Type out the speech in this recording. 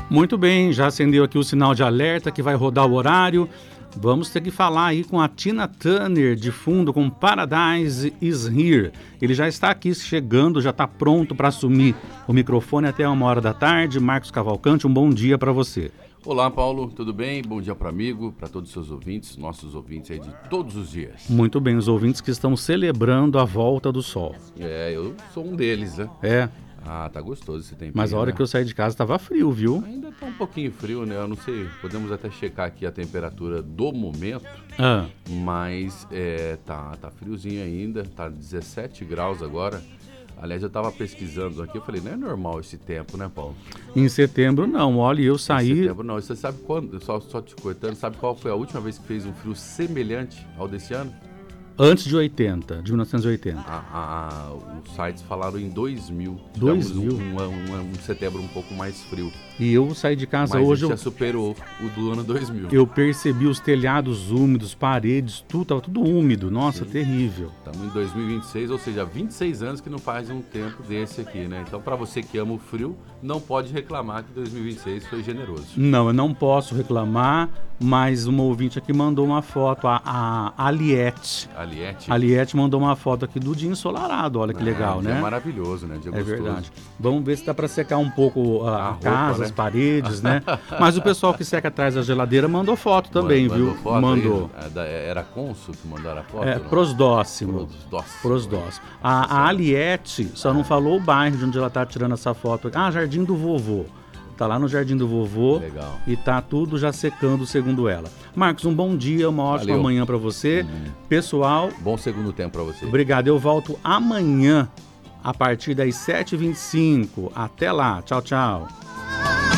Muito bem, já acendeu aqui o sinal de alerta que vai rodar o horário. Vamos ter que falar aí com a Tina Turner de fundo com Paradise is Here. Ele já está aqui chegando, já está pronto para assumir o microfone até 13h. Marcos Cavalcante, um bom dia para você. Olá, Paulo, tudo bem? Bom dia para o amigo, para todos os seus ouvintes, nossos ouvintes aí de todos os dias. Muito bem, os ouvintes que estão celebrando a volta do sol. Eu sou um deles, né? Ah, tá gostoso esse tempo. Mas a hora que eu saí de casa estava frio, viu? Ainda tá um pouquinho frio, né? Eu não sei, podemos até checar aqui a temperatura do momento, mas tá friozinho ainda, tá 17 graus agora. Aliás, eu estava pesquisando aqui, eu falei, não é normal esse tempo, né, Paulo? Em setembro não, olha, eu saí... Em setembro não, você sabe quando, só te cortando, sabe qual foi a última vez que fez um frio semelhante ao desse ano? Antes de 1980. Os sites falaram em 2000. 2000? Um setembro um pouco mais frio. E eu saí de casa mas hoje... já superou o do ano 2000. Eu percebi os telhados úmidos, paredes, tava tudo úmido. Nossa, sim. Terrível. Estamos em 2026, ou seja, 26 anos que não faz um tempo desse aqui, né? Então, para você que ama o frio, não pode reclamar que 2026 foi generoso. Não, eu não posso reclamar, mas uma ouvinte aqui mandou uma foto, a Aliette. Aliette mandou uma foto aqui do dia ensolarado, olha que legal, né? É maravilhoso, né? Dia gostoso. Verdade. Vamos ver se dá para secar um pouco a casa, né? As paredes, né? Mas o pessoal que seca atrás da geladeira mandou foto também, viu? Mandou. Era Consul que mandaram a foto? Prosdóximo. A Aliette só não falou o bairro de onde ela tá tirando essa foto. Jardim do Vovô. Tá lá no Jardim do Vovô. Legal. E tá tudo já secando, segundo ela. Marcos, um bom dia, uma ótima manhã para você. Pessoal... Bom segundo tempo para você. Obrigado, eu volto amanhã a partir das 7h25. Até lá, tchau, tchau.